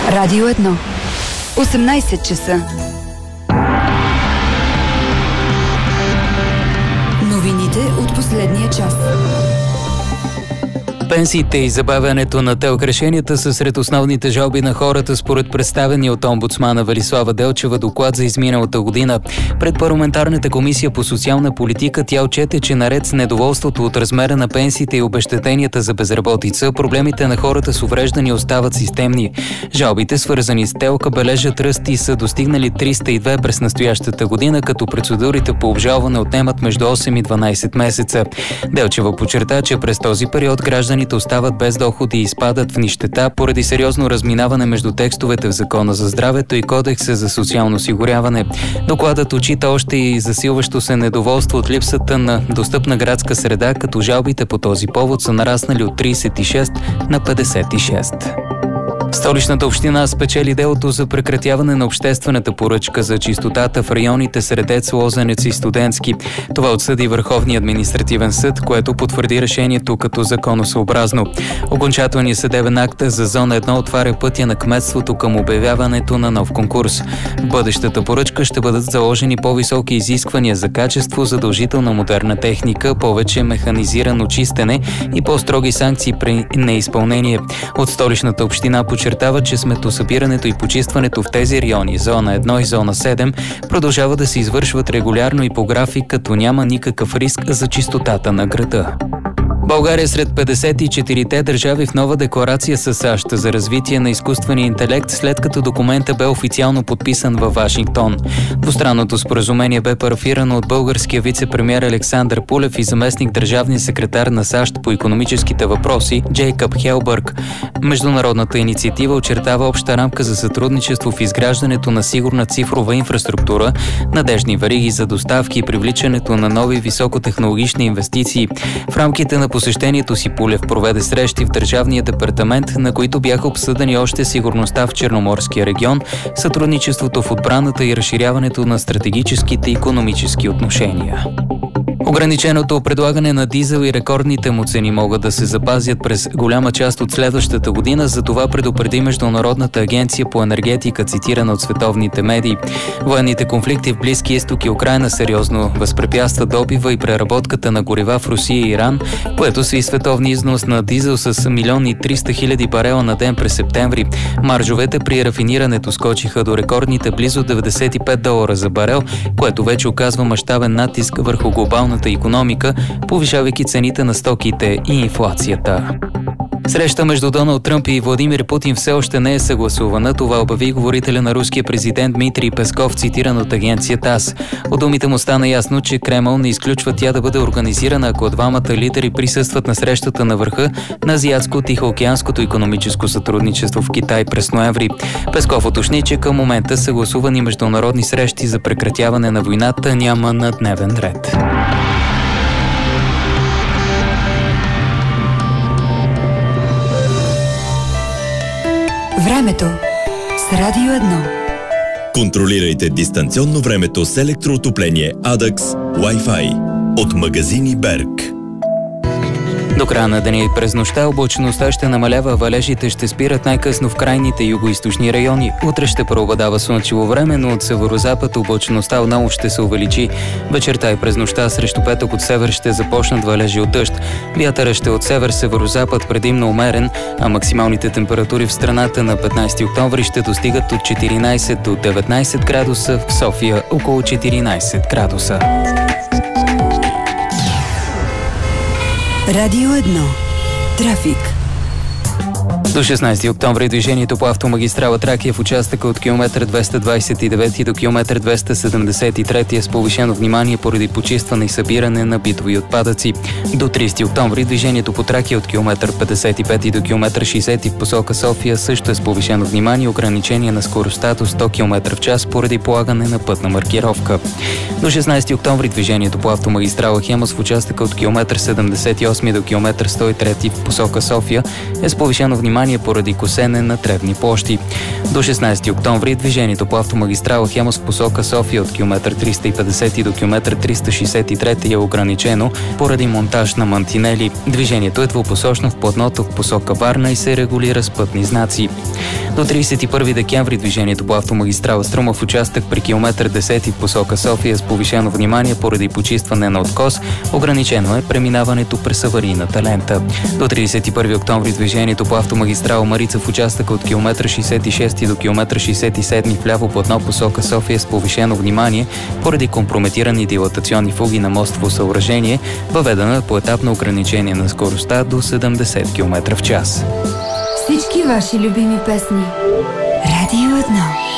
Радио 1. 18 часа. Новините от последния час. Пенсиите и забавянето на ТЕЛК решенията са сред основните жалби на хората според представения от омбудсмана Велислава Делчева доклад за изминалата година. Пред парламентарната комисия по социална политика тя отчете, че наред с недоволството от размера на пенсиите и обезщетенията за безработица, проблемите на хората с увреждания остават системни. Жалбите, свързани с ТЕЛК, бележат ръст и са достигнали 302 през настоящата година, като процедурите по обжалване отнемат между 8 и 12 месеца. Делчева подчерта, че през този период гражданите остават без доходи и изпадат в нищета поради сериозно разминаване между текстовете в Закона за здравето и Кодекса за социално осигуряване. Докладът отчита още и засилващо се недоволство от липсата на достъпна градска среда, като жалбите по този повод са нараснали от 36 на 56. Столичната община спечели делото за прекратяване на обществената поръчка за чистотата в районите Средец, Лозенец и Студентски. Това отсъди Върховния административен съд, което потвърди решението като законосъобразно. Окончателният съдебен акт за зона 1 отваря пътя на кметството към обявяването на нов конкурс. В бъдещата поръчка ще бъдат заложени по-високи изисквания за качество, задължителна модерна техника, повече механизирано чистене и по-строги санкции при неизпълнение. От Столичната община подчертава, че сметосъбирането и почистването в тези райони, зона 1 и зона 7, продължава да се извършват регулярно и по график, като няма никакъв риск за чистотата на града. България сред 54-те държави в нова декларация с САЩ за развитие на изкуствения интелект, след като документът бе официално подписан във Вашингтон. Двустранното споразумение бе парафирано от българския вице-премиер Александър Пулев и заместник държавния секретар на САЩ по икономическите въпроси Джейкъб Хелбърг. Международната инициатива очертава обща рамка за сътрудничество в изграждането на сигурна цифрова инфраструктура, надеждни вериги за доставки и привличането на нови високотехнологични инвестиции. В рамките на посещението си Пулев проведе срещи в Държавния департамент, на които бяха обсъдени още сигурността в Черноморския регион, сътрудничеството в отбраната и разширяването на стратегическите икономически отношения. Ограниченото предлагане на дизел и рекордните му цени могат да се запазят през голяма част от следващата година, за това предупреди Международната агенция по енергетика, цитирана от световните медии. Военните конфликти в Близкия изток и Украйна сериозно възпрепятстват добива и преработката на горива в Русия и Иран, което са и световни износ на дизел с 1 300 000 барела на ден през септември. Маржовете при рафинирането скочиха до рекордните близо $95 за барел, което вече оказва мащабен натиск върху глобалната икономика, повишавайки цените на стоките и инфлацията. Среща между Доналд Тръмп и Владимир Путин все още не е съгласувана. Това обяви говорителя на руския президент Дмитрий Песков, цитиран от агенция ТАСС. От думите му стана ясно, че Кремъл не изключва тя да бъде организирана, ако двамата лидери присъстват на срещата на върха на Азиатско-Тихоокеанското икономическо сътрудничество в Китай през ноември. Песков уточни, че към момента съгласувани международни срещи за прекратяване на войната няма на дневен ред. Времето с Радио 1. Контролирайте дистанционно времето с електроотопление Adax Wi-Fi от магазини Берг. До края на деня и през нощта облачността ще намалява, валежите ще спират най-късно в крайните югоизточни райони. Утре ще преобладава слънчево време, но от северозапад облачността отново ще се увеличи. Вечерта и през нощта срещу петък от север ще започнат валежи от дъжд. Вятърът ще от север-северозапад предимно умерен, а максималните температури в страната на 15 октомври ще достигат от 14 до 19 градуса, в София около 14 градуса. Радио 1. Трафик. До 16 октомври движението по автомагистрала Тракия в участъка от километър 229 до километър 273 е с повишено внимание поради почистване и събиране на битови отпадъци. До 30 октомври движението по Тракия от километър 55 до километър 60 в посока София също е с повишено внимание, ограничение на скоростта до 100 км в час поради полагане на пътна маркировка. До 16 октомври движението по автомагистрала Хемус в участъка от километър 78 до километър 103 в посока София е с повишено внимание поради косене на тревни площи. До 16 октомври движението по автомагистрала Хемус в посока София от километър 350 до километър 363 е ограничено поради монтаж на мантинели. Движението е двупосочно в платното в посока Варна и се регулира с пътни знаци. До 31 декември движението по автомагистрала Струма в участък при километър 10 в посока София с повишено внимание поради почистване на откос. Ограничено е преминаването през аварийната лента. До 31 октомври движението по автомагистрала Марица в участъка от километър 66 до километър 67 вляво платно посока София с повишено внимание поради компрометирани дилатационни фуги на мостово съоръжение. Въведено е поетапно ограничение на скоростта до 70 км в час. Всички ваши любими песни. Радио 1.